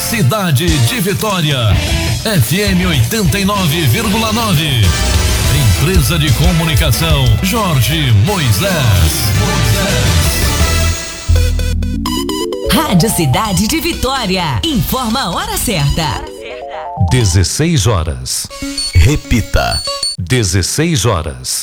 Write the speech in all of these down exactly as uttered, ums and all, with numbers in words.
Cidade de Vitória, F M oitenta e nove vírgula nove. Empresa de Comunicação Jorge Moisés. Rádio Cidade de Vitória. Informa a hora certa. dezesseis horas. Repita. dezesseis horas.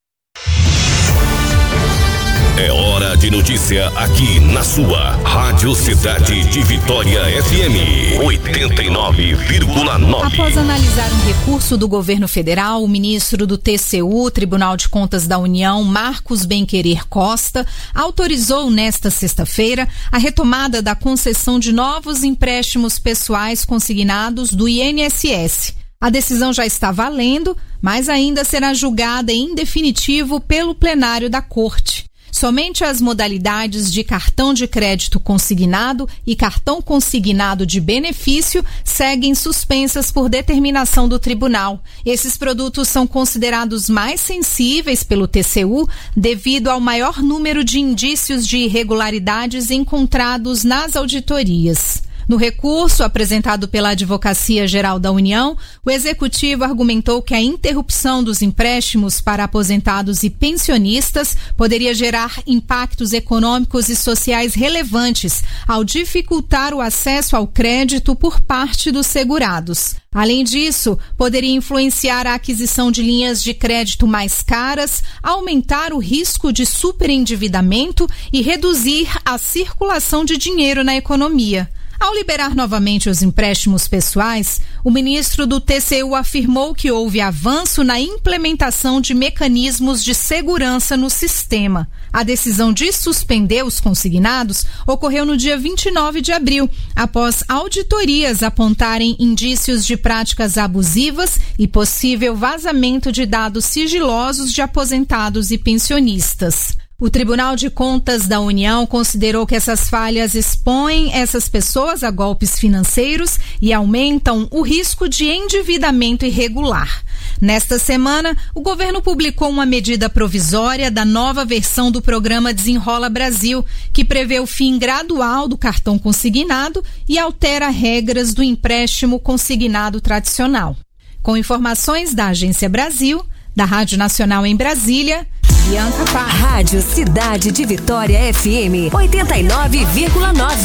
É hora de notícia aqui na sua Rádio Cidade de Vitória F M oitenta e nove vírgula nove. Após analisar um recurso do governo federal, o ministro do T C U, Tribunal de Contas da União, Marcos Benquerer Costa, autorizou nesta sexta-feira a retomada da concessão de novos empréstimos pessoais consignados do I N S S. A decisão já está valendo, mas ainda será julgada em definitivo pelo plenário da Corte. Somente as modalidades de cartão de crédito consignado e cartão consignado de benefício seguem suspensas por determinação do tribunal. Esses produtos são considerados mais sensíveis pelo T C U devido ao maior número de indícios de irregularidades encontrados nas auditorias. No recurso apresentado pela Advocacia Geral da União, o Executivo argumentou que a interrupção dos empréstimos para aposentados e pensionistas poderia gerar impactos econômicos e sociais relevantes ao dificultar o acesso ao crédito por parte dos segurados. Além disso, poderia influenciar a aquisição de linhas de crédito mais caras, aumentar o risco de superendividamento e reduzir a circulação de dinheiro na economia. Ao liberar novamente os empréstimos pessoais, o ministro do T C U afirmou que houve avanço na implementação de mecanismos de segurança no sistema. A decisão de suspender os consignados ocorreu no dia vinte e nove de abril, após auditorias apontarem indícios de práticas abusivas e possível vazamento de dados sigilosos de aposentados e pensionistas. O Tribunal de Contas da União considerou que essas falhas expõem essas pessoas a golpes financeiros e aumentam o risco de endividamento irregular. Nesta semana, o governo publicou uma medida provisória da nova versão do programa Desenrola Brasil, que prevê o fim gradual do cartão consignado e altera regras do empréstimo consignado tradicional. Com informações da Agência Brasil, da Rádio Nacional em Brasília, Bianca Paz. Rádio Cidade de Vitória F M oitenta e nove vírgula nove.